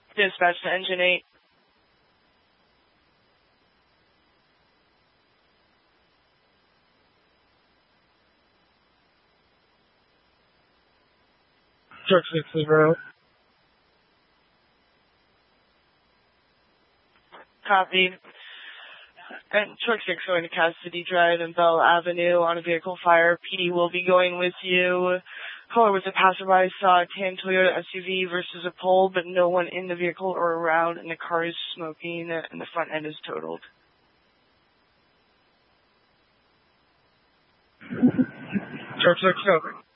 Dispatch to Engine 8. Truck 6 0. Copy. And Truck 6 going to Cassidy Drive and Bell Avenue on a vehicle fire. PD will be going with you. Caller was a passerby, saw a tan Toyota SUV versus a pole, but no one in the vehicle or around, and the car is smoking, and the front end is totaled. Truck 6 over.